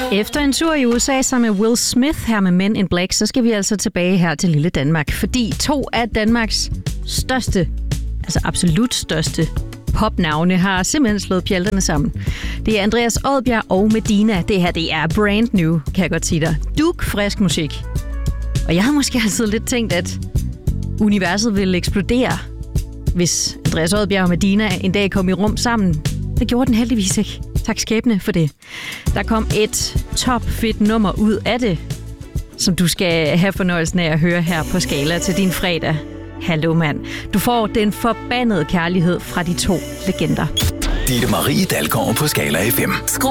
Efter en tur i USA sammen med Will Smith her med Men in Black, så skal vi altså tilbage her til lille Danmark. Fordi 2 af Danmarks største, altså absolut største popnavne har simpelthen slået pjalterne sammen. Det er Andreas Odbjerg og Medina. Det her, det er brand new, kan jeg godt sige dig. Dugfrisk musik. Og jeg havde måske altid lidt tænkt, at universet ville eksplodere, hvis Andreas Odbjerg og Medina en dag kom i rum sammen. Det gjorde den heldigvis ikke. Tak skæbne for det. Der kom et topfedt nummer ud af det, som du skal have fornøjelsen af at høre her på Skala til din fredag. Hallo mand. Du får den forbandede kærlighed fra de 2 legender. Ditte Marie Dalgaard på Skala FM.